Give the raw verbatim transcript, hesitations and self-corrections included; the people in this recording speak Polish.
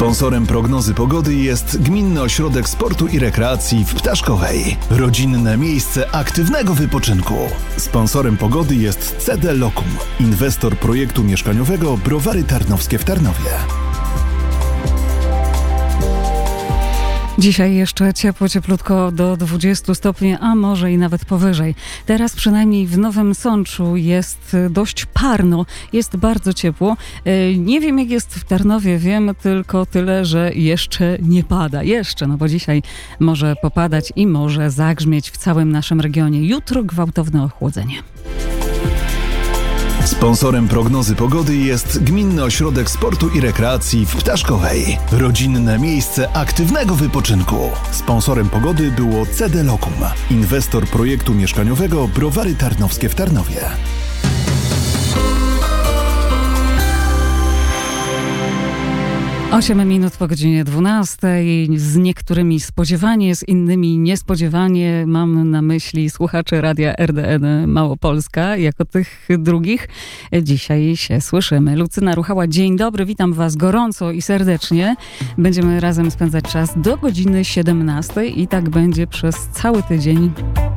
Sponsorem prognozy pogody jest Gminny Ośrodek Sportu i Rekreacji w Ptaszkowej. Rodzinne miejsce aktywnego wypoczynku. Sponsorem pogody jest C D Lokum, inwestor projektu mieszkaniowego Browary Tarnowskie w Tarnowie. Dzisiaj jeszcze ciepło, cieplutko do dwudziestu stopni, a może i nawet powyżej. Teraz przynajmniej w Nowym Sączu jest dość parno, jest bardzo ciepło. Nie wiem, jak jest w Tarnowie, wiem tylko tyle, że jeszcze nie pada. Jeszcze, no bo dzisiaj może popadać i może zagrzmieć w całym naszym regionie. Jutro gwałtowne ochłodzenie. Sponsorem prognozy pogody jest Gminny Ośrodek Sportu i Rekreacji w Ptaszkowej. Rodzinne miejsce aktywnego wypoczynku. Sponsorem pogody było C D Lokum, inwestor projektu mieszkaniowego Browary Tarnowskie w Tarnowie. Osiem minut po godzinie dwunastej, z niektórymi spodziewanie, z innymi niespodziewanie. Mam na myśli słuchaczy Radia R D N Małopolska, jako tych drugich. Dzisiaj się słyszymy. Lucyna Ruchała, dzień dobry, witam was gorąco i serdecznie. Będziemy razem spędzać czas do godziny siedemnastej i tak będzie przez cały tydzień.